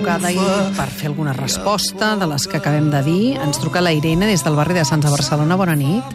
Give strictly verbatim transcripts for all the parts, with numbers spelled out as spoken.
trucada i per fer alguna resposta de les que acabem de dir. Ens truca la Irene des del barri de Sants de Barcelona. Bona nit.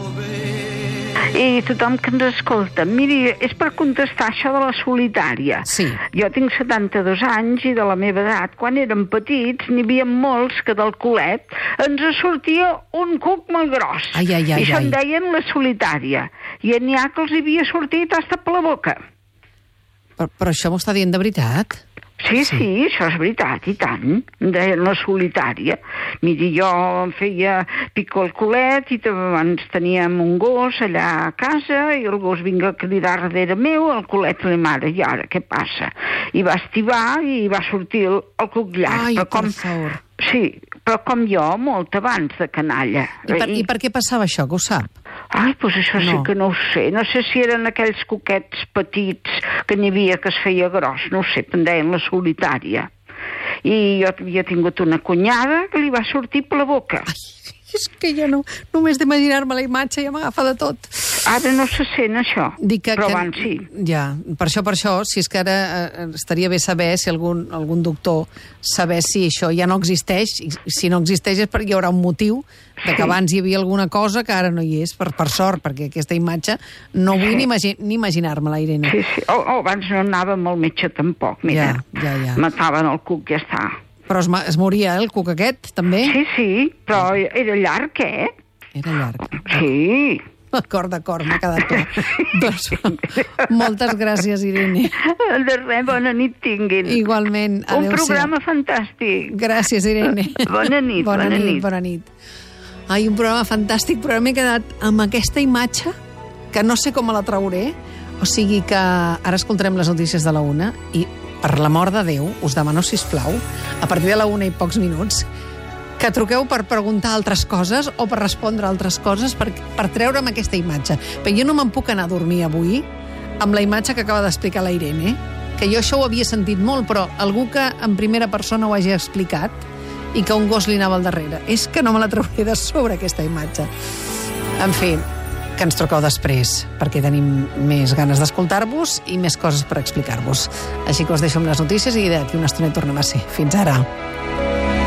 I tothom que ens escolta, miri, és per contestar això de la solitària. Sí. Jo tinc setanta-dos anys i de la meva edat, quan érem petits, n'hi havia molts que del culet ens sortia un cuc molt gros. Ai, ai, ai, I això en ai. deien la solitària. I n'hi ha que els havia sortit hasta per la boca. Però, però això m'ho està dient de veritat? Sí, sí, sí, això és veritat, i tant. Em deien la solitària. Miri, jo em feia pico el culet i abans teníem un gos allà a casa i el gos vinga a cridar darrere meu, el culet li mare, i ara què passa? I va estivar i va sortir el, el cuc llarg. Ai, però com, per favor. Sí, però com jo, molt abans de canalla. I per, I per què passava això, que ho sap? Ai, doncs això sí No. que no ho sé. No sé si eren aquells coquets petits que n'hi havia que es feia gros. No ho sé, em deien la solitària. I jo havia tingut una cunyada que li va sortir per la boca. Ai, és que jo no, només d'imaginar-me la imatge ja m'agafa de tot. Ara no se sent això, Dic que, però que, abans sí. Ja, per això, per això, si és que ara eh, estaria bé saber si algun, algun doctor saber si això ja no existeix, i si no existeix és perquè hi haurà un motiu de que Sí. abans hi havia alguna cosa que ara no hi és, per, per sort, perquè aquesta imatge no vull Sí. ni, imagi ni imaginar-me-la, Irene. Sí, sí. O, o abans no anàvem al metge tampoc, mira. Ja, ja, ja. Mataven el cuc i ja està. Però es, ma- es moria, eh, el cuc aquest, també? Sí, sí, però era llarg, eh? Era llarg. Sí. D'acord, d'acord, m'ha quedat clar. Doncs, moltes gràcies, Irene. De res, bona nit tinguin. Igualment, Un adéu-siau. programa fantàstic. Gràcies, Irene. Bona nit, bona, bona nit. nit. Bona nit. Ai, un programa fantàstic, però m'he quedat amb aquesta imatge que no sé com la trauré. O sigui que ara escoltarem les notícies de la una i, per l'amor de Déu, us demano, sisplau, a partir de la una i pocs minuts, que truqueu per preguntar altres coses o per respondre altres coses per, per treure'm aquesta imatge. Però jo no me'n puc anar a dormir avui amb la imatge que acaba d'explicar la Irene, que jo això ho havia sentit molt, però algú que en primera persona ho hagi explicat i que un gos li anava al darrere. És que no me la trauré de sobre, aquesta imatge. En fi, que ens truqueu després, perquè tenim més ganes d'escoltar-vos i més coses per explicar-vos. Així que us deixo amb les notícies i d'aquí una estona hi tornem a ser. Fins ara.